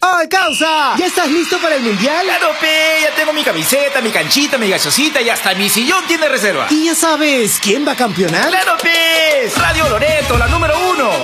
¡Ay, causa! ¿Ya estás listo para el mundial? Claro, pe, ya tengo mi camiseta, mi canchita, mi gaseosita y hasta mi sillón tiene reserva. ¿Y ya sabes quién va a campeonar? ¡Claro, pe! Radio Loreto, la número 1.